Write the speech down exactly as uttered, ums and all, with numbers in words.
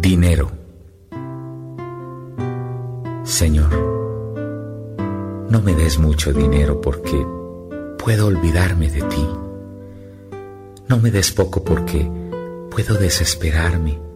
Dinero. Señor, no me des mucho dinero porque puedo olvidarme de ti. No me des poco porque puedo desesperarme.